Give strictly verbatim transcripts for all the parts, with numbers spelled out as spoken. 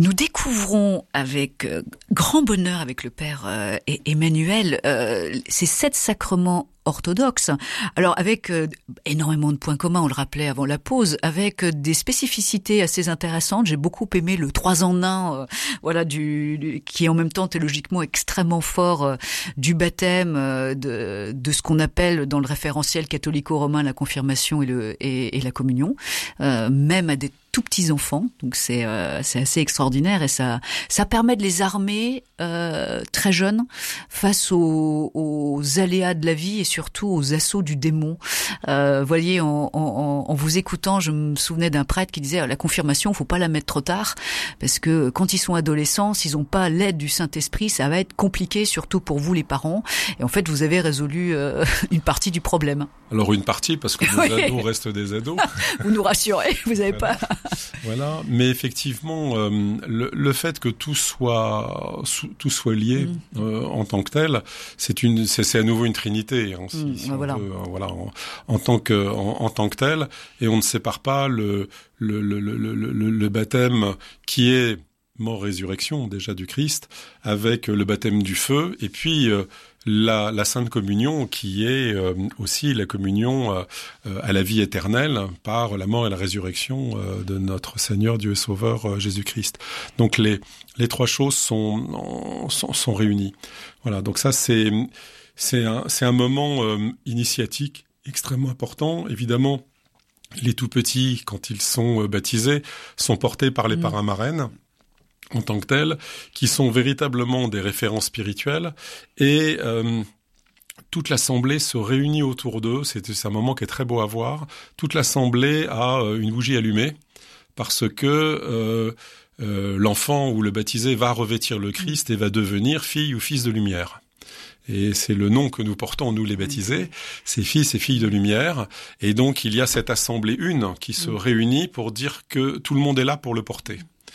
Nous découvrons avec euh, grand bonheur avec le Père euh, Emmanuel euh, ces sept sacrements orthodoxes. Alors avec euh, énormément de points communs, on le rappelait avant la pause, avec euh, des spécificités assez intéressantes. J'ai beaucoup aimé le trois en un, euh, voilà, du, du qui est en même temps théologiquement extrêmement fort euh, du baptême, euh, de, de ce qu'on appelle dans le référentiel catholico-romain la confirmation et, le, et, et la communion, euh, même à des tout petits enfants, donc c'est euh, c'est assez extraordinaire et ça ça permet de les armer euh, très jeunes face aux, aux aléas de la vie et surtout aux assauts du démon. Euh, voyez, en, en, en vous écoutant, je me souvenais d'un prêtre qui disait la confirmation, faut pas la mettre trop tard parce que quand ils sont adolescents, s'ils ont pas l'aide du Saint-Esprit, ça va être compliqué, surtout pour vous les parents. Et en fait, vous avez résolu euh, une partie du problème. Alors une partie parce que nos oui. ados restent des ados. Vous nous rassurez, vous avez voilà. pas. Voilà, mais effectivement, euh, le, le fait que tout soit tout soit lié mmh. euh, en tant que tel, c'est une, c'est, c'est à nouveau une trinité. Hein, si, mmh, si voilà, veut, euh, voilà, en, en tant que en, en tant que tel, et on ne sépare pas le le le le le, le, le baptême qui est mort-résurrection déjà du Christ avec le baptême du feu, et puis euh, La, la Sainte Communion, qui est euh, aussi la communion euh, à la vie éternelle par la mort et la résurrection euh, de notre Seigneur Dieu et Sauveur euh, Jésus-Christ. Donc les les trois choses sont sont, sont réunies. Voilà. Donc ça c'est c'est un c'est un moment euh, initiatique extrêmement important. Évidemment, les tout petits, quand ils sont euh, baptisés, sont portés par les mmh. parrains marraines en tant que tels, qui sont véritablement des références spirituelles, et euh, toute l'assemblée se réunit autour d'eux. C'est, c'est un moment qui est très beau à voir. Toute l'assemblée a euh, une bougie allumée, parce que euh, euh, l'enfant ou le baptisé va revêtir le Christ et va devenir fille ou fils de lumière. Et c'est le nom que nous portons, nous les baptisés, c'est fils et filles de lumière. Et donc il y a cette assemblée une qui se réunit pour dire que tout le monde est là pour le porter.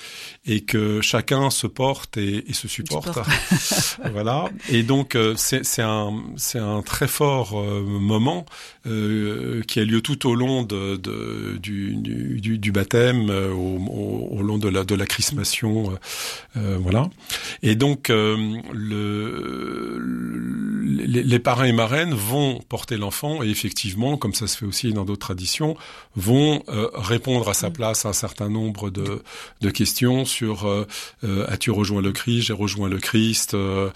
Et que chacun se porte et, et se supporte. Voilà. Et donc euh, c'est, c'est un c'est un très fort euh, moment euh, qui a lieu tout au long de, de du, du du baptême, euh, au, au, au long de la de la chrismation, euh, euh, voilà. Et donc euh, le, le les, les parrains et marraines vont porter l'enfant et effectivement, comme ça se fait aussi dans d'autres traditions, vont euh, répondre à sa place à un certain nombre de de questions sur euh, euh, as-tu rejoint le Christ, j'ai rejoint le Christ, euh,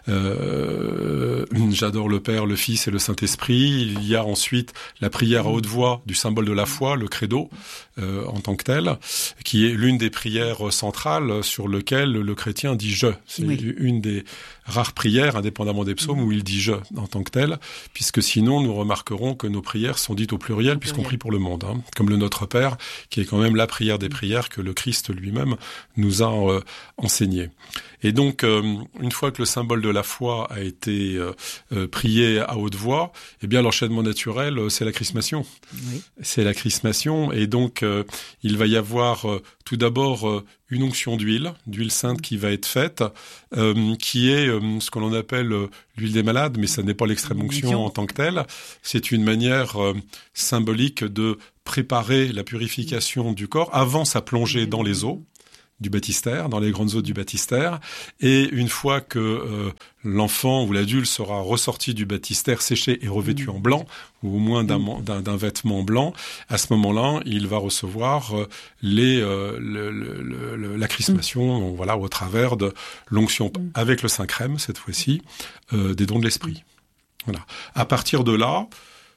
euh, j'adore le Père, le Fils et le Saint-Esprit. Il y a ensuite la prière à haute voix du symbole de la foi, le credo euh, en tant que tel, qui est l'une des prières centrales sur lequel le chrétien dit je. C'est oui. une des rares prières, indépendamment des psaumes, où il dit je en tant que tel, puisque sinon nous remarquerons que nos prières sont dites au pluriel, au puisqu'on pluriel. Prie pour le monde, hein, comme le Notre Père, qui est quand même la prière des prières que le Christ lui-même nous a euh, enseigné. Et donc, euh, une fois que le symbole de la foi a été euh, euh, prié à haute voix, eh bien l'enchaînement naturel, euh, c'est la chrismation. Oui. C'est la chrismation, et donc euh, il va y avoir euh, tout d'abord euh, une onction d'huile, d'huile sainte qui va être faite, euh, qui est euh, ce que l'on appelle euh, l'huile des malades, mais ça n'est pas l'extrême onction en tant que telle. C'est une manière euh, symbolique de préparer la purification du corps avant sa plongée dans les eaux du baptistère, dans les grandes eaux du baptistère, et une fois que euh, l'enfant ou l'adulte sera ressorti du baptistère séché et revêtu mmh. en blanc, ou au moins d'un, d'un, d'un vêtement blanc, à ce moment-là, il va recevoir euh, les, euh, le, le, le, la chrismation, mmh. voilà, au travers de l'onction mmh. avec le Saint-Crème, cette fois-ci, euh, des dons de l'Esprit. Voilà. À partir de là,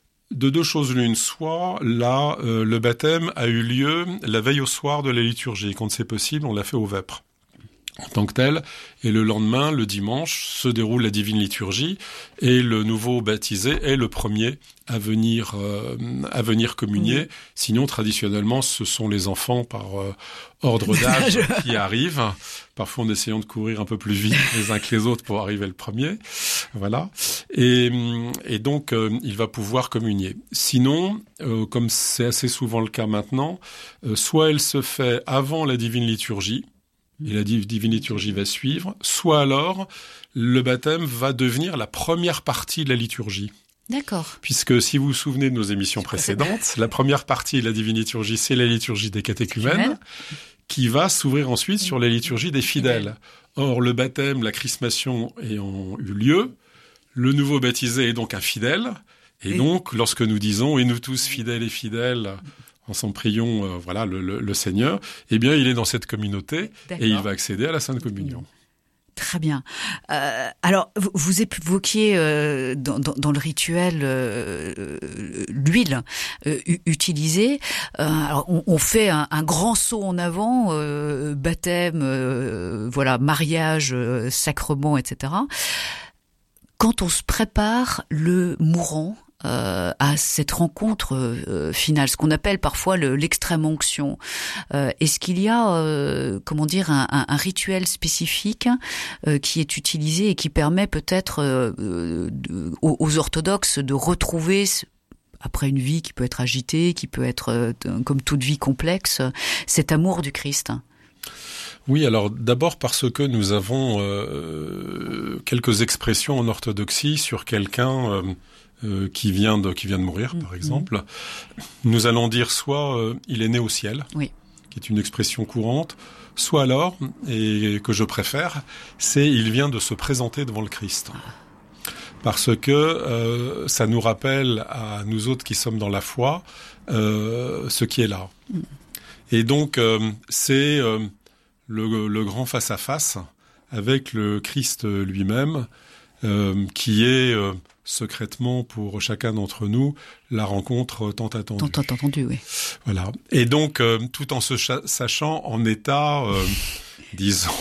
de deux choses l'une, soit là, euh, le baptême a eu lieu la veille au soir de la liturgie. Quand c'est possible, on l'a fait au vêpres en tant que tel. Et le lendemain, le dimanche, se déroule la divine liturgie et le nouveau baptisé est le premier à venir euh, à venir communier. Mmh. Sinon, traditionnellement, ce sont les enfants par euh, ordre d'âge qui arrivent, parfois en essayant de courir un peu plus vite les uns que les autres pour arriver le premier. Voilà. Et, et donc, euh, il va pouvoir communier. Sinon, euh, comme c'est assez souvent le cas maintenant, euh, soit elle se fait avant la divine liturgie, et la divine liturgie va suivre, soit alors le baptême va devenir la première partie de la liturgie. D'accord. Puisque si vous vous souvenez de nos émissions précédentes, la première partie de la divine liturgie, c'est la liturgie des catéchumènes, qui qui va s'ouvrir ensuite sur les liturgies des fidèles. Or, le baptême, la chrismation ayant eu lieu, le nouveau baptisé est donc un fidèle. Et, et donc, lorsque nous disons « Et nous tous fidèles et fidèles », ensemble prions euh, voilà, le, le, le Seigneur, eh bien, il est dans cette communauté D'accord. et il va accéder à la Sainte Communion. Très bien. Euh, alors, vous, vous évoquiez euh, dans, dans, dans le rituel euh, l'huile euh, utilisée. Euh, alors, on, on fait un, un grand saut en avant, euh, baptême, euh, voilà, mariage, euh, sacrement, et cetera. Quand on se prépare le mourant, Euh, à cette rencontre euh, finale, ce qu'on appelle parfois le, l'extrême onction. Euh, est-ce qu'il y a, euh, comment dire, un, un, un rituel spécifique euh, qui est utilisé et qui permet peut-être euh, de, aux, aux orthodoxes de retrouver, après une vie qui peut être agitée, qui peut être, euh, comme toute vie complexe, cet amour du Christ ? Oui, alors d'abord parce que nous avons euh, quelques expressions en orthodoxie sur quelqu'un euh, Euh, qui vient de qui vient de mourir, par mmh. exemple. Nous allons dire soit euh, il est né au ciel, oui. qui est une expression courante, soit alors, et que je préfère, c'est il vient de se présenter devant le Christ. Parce que euh, ça nous rappelle à nous autres qui sommes dans la foi euh, ce qui est là. Mmh. Et donc euh, c'est euh, le, le grand face à face avec le Christ lui-même, euh, qui est euh, secrètement pour chacun d'entre nous la rencontre tant attendue. Tant attendue, oui. Voilà. Et donc, euh, tout en se cha- sachant en état, euh, disons,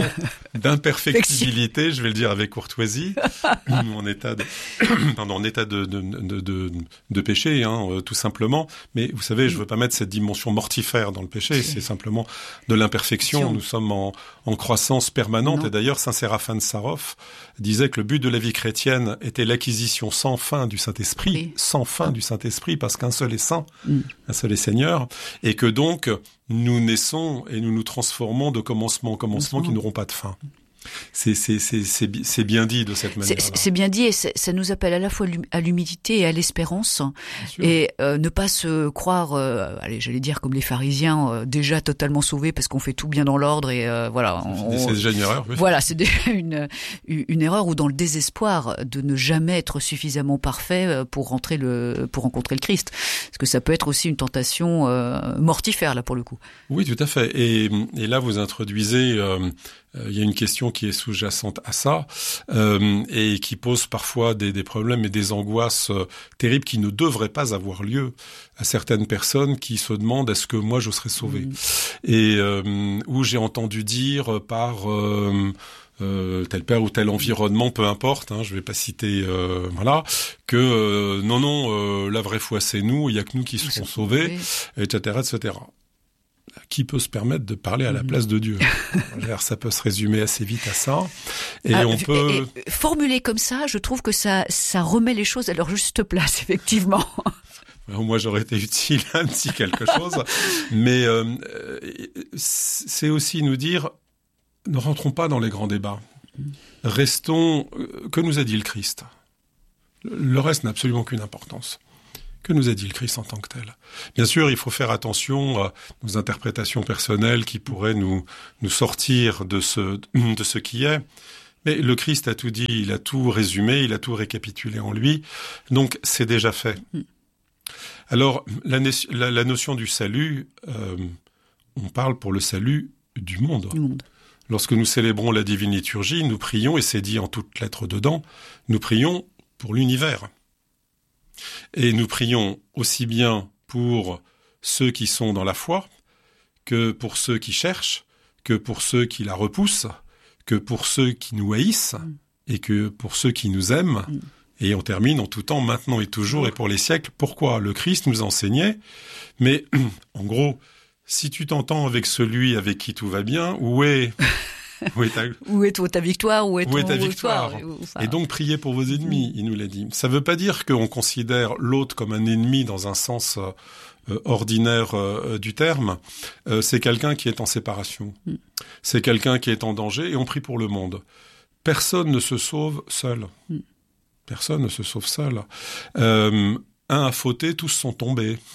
d'imperfectibilité, je vais le dire avec courtoisie, en état de, pardon, en état de, de, de, de, de péché, hein, euh, tout simplement. Mais vous savez, je veux pas mettre cette dimension mortifère dans le péché, c'est simplement de l'imperfection. Nous sommes en, en croissance permanente. Non. Et d'ailleurs, saint Séraphin de Sarov disait que le but de la vie chrétienne était l'acquisition sans fin du Saint-Esprit, oui. sans fin ah. du Saint-Esprit, parce qu'un seul est saint, mm. un seul est Seigneur, et que donc, nous naissons et nous nous transformons de commencement en commencement qui n'auront pas de fin. C'est, c'est, c'est, c'est, c'est bien dit de cette manière-là. C'est, c'est bien dit et ça nous appelle à la fois à l'humilité et à l'espérance. Et euh, ne pas se croire, euh, allez, j'allais dire comme les pharisiens, euh, déjà totalement sauvés parce qu'on fait tout bien dans l'ordre et euh, voilà. On, c'est déjà une erreur. Oui. Voilà, c'est déjà une, une erreur ou dans le désespoir de ne jamais être suffisamment parfait pour rentrer le, pour rencontrer le Christ. Parce que ça peut être aussi une tentation euh, mortifère là pour le coup. Oui, tout à fait. Et, et là, vous introduisez. Euh, Il y a une question qui est sous-jacente à ça euh, et qui pose parfois des, des problèmes et des angoisses euh, terribles qui ne devraient pas avoir lieu à certaines personnes qui se demandent est-ce que moi je serai sauvé mmh. et euh, où j'ai entendu dire par euh, euh, tel père ou tel environnement, peu importe, hein, je vais pas citer euh, voilà que euh, non non euh, la vraie foi c'est nous, il y a que nous qui serons sauvés, et cetera, et cetera. Qui peut se permettre de parler à la place de Dieu? Ça peut se résumer assez vite à ça. Et ah, on peut... Et, et, formuler comme ça, je trouve que ça, ça remet les choses à leur juste place, effectivement. Moi, j'aurais été utile un petit quelque chose. Mais euh, c'est aussi nous dire, ne rentrons pas dans les grands débats. Restons... Que nous a dit le Christ? Le reste n'a absolument aucune importance. Que nous a dit le Christ en tant que tel? Bien sûr, il faut faire attention à nos interprétations personnelles qui pourraient nous, nous sortir de ce, de ce qui est. Mais le Christ a tout dit, il a tout résumé, il a tout récapitulé en lui. Donc, c'est déjà fait. Alors, la, la, la notion du salut, euh, on parle pour le salut du monde. Du monde. Lorsque nous célébrons la divine liturgie, nous prions, et c'est dit en toutes lettres dedans, nous prions pour l'univers. Et nous prions aussi bien pour ceux qui sont dans la foi, que pour ceux qui cherchent, que pour ceux qui la repoussent, que pour ceux qui nous haïssent, mm. et que pour ceux qui nous aiment. Mm. Et on termine en tout temps, maintenant et toujours, et pour les siècles. Pourquoi? Le Christ nous enseignait. Mais, en gros, si tu t'entends avec celui avec qui tout va bien, où est... Où est, ta... où est ta victoire? Où est, où est ta victoire? Et donc, priez pour vos ennemis, il nous l'a dit. Ça ne veut pas dire qu'on considère l'autre comme un ennemi dans un sens euh, ordinaire euh, du terme. Euh, c'est quelqu'un qui est en séparation. Mm. C'est quelqu'un qui est en danger et on prie pour le monde. Personne ne se sauve seul. Mm. Personne ne se sauve seul. Euh, un a fauté, tous sont tombés.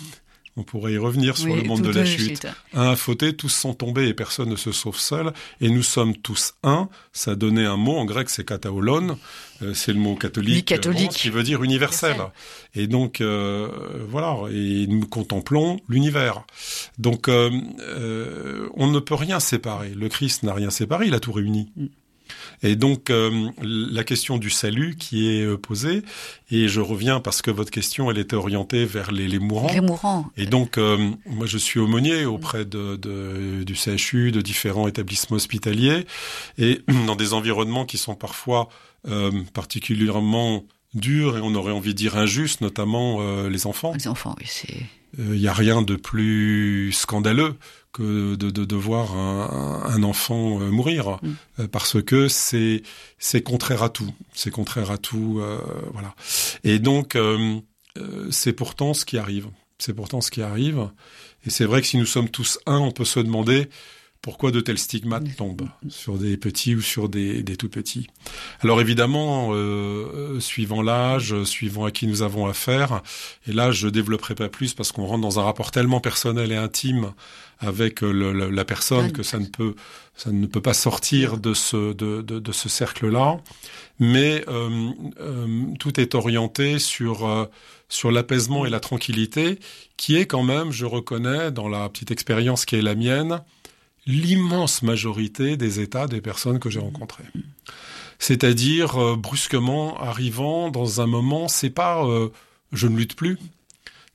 On pourrait y revenir sur oui, le monde de la chute. chute. Un a fauté, tous sont tombés et personne ne se sauve seul. Et nous sommes tous un. Ça a donné un mot, en grec c'est kataolon. Euh, c'est le mot catholique, oui, catholique. Bon, qui veut dire universel. universel. Et donc, euh, voilà. Et nous contemplons l'univers. Donc, euh, euh, on ne peut rien séparer. Le Christ n'a rien séparé, il a tout réuni. Mm. Et donc, euh, la question du salut qui est posée, et je reviens parce que votre question, elle était orientée vers les, les mourants. Les mourants. Et donc, euh, moi, je suis aumônier auprès de, de, du C H U, de différents établissements hospitaliers, et dans des environnements qui sont parfois euh, particulièrement durs, et on aurait envie de dire injustes, notamment euh, les enfants. Les enfants, oui, c'est... Il euh, n'y a rien de plus scandaleux que de, de, de voir un, un enfant euh, mourir, mm. euh, parce que c'est c'est contraire à tout, c'est contraire à tout, euh, voilà. Et donc euh, euh, c'est pourtant ce qui arrive, c'est pourtant ce qui arrive. Et c'est vrai que si nous sommes tous un, on peut se demander pourquoi de tels stigmates tombent sur des petits ou sur des, des tout petits. Alors évidemment, euh, suivant l'âge, suivant à qui nous avons affaire, et là je développerai pas plus parce qu'on rentre dans un rapport tellement personnel et intime avec le, le, la personne que ça ne peut, ça ne peut pas sortir de ce, de, de, de ce cercle-là. Mais euh, euh, tout est orienté sur euh, sur l'apaisement et la tranquillité, qui est quand même, je reconnais, dans la petite expérience qui est la mienne, l'immense majorité des états des personnes que j'ai rencontrées. C'est-à-dire, euh, brusquement, arrivant dans un moment, c'est pas euh, « je ne lutte plus euh, »,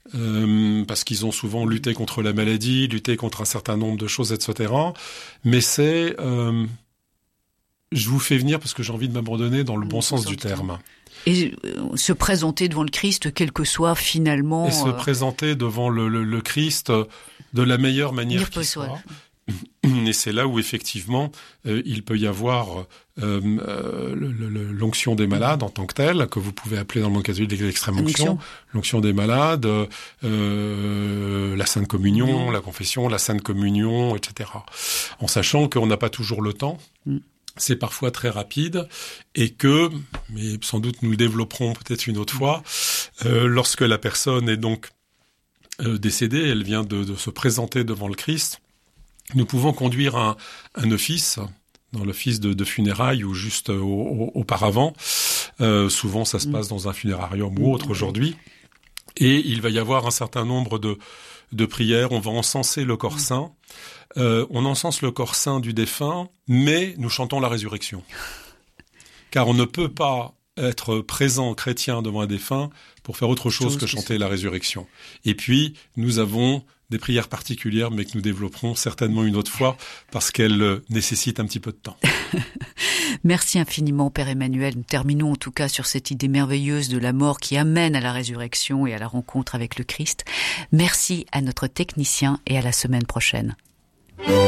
parce qu'ils ont souvent lutté contre la maladie, lutté contre un certain nombre de choses, et cetera. Mais c'est euh, « je vous fais venir parce que j'ai envie de m'abandonner dans le bon sens du terme ». Et euh, se présenter devant le Christ, quel que soit finalement... Et se euh... présenter devant le, le, le Christ de la meilleure manière qui soit. Et c'est là où effectivement euh, il peut y avoir euh, euh, le, le, l'onction des malades en tant que telle, que vous pouvez appeler dans le monde catholique l'extrême onction, l'onction des malades, euh, la Sainte Communion, mmh. la confession, la Sainte Communion, et cetera. En sachant qu'on n'a pas toujours le temps. Mmh. C'est parfois très rapide et que, mais sans doute nous le développerons peut-être une autre fois, euh, lorsque la personne est donc euh, décédée, elle vient de, de se présenter devant le Christ, nous pouvons conduire un, un office, dans l'office de, de funérailles ou juste euh, au, au, auparavant. Euh, souvent, ça se passe dans un funérarium ou autre aujourd'hui. Et il va y avoir un certain nombre de, de prières. On va encenser le corps saint. Euh, on encense le corps saint du défunt, mais nous chantons la résurrection. Car on ne peut pas être présent chrétien devant un défunt pour faire autre chose que chanter la résurrection. Et puis, nous avons des prières particulières, mais que nous développerons certainement une autre fois, parce qu'elles nécessitent un petit peu de temps. Merci infiniment, Père Emmanuel. Nous terminons en tout cas sur cette idée merveilleuse de la mort qui amène à la résurrection et à la rencontre avec le Christ. Merci à notre technicien et à la semaine prochaine.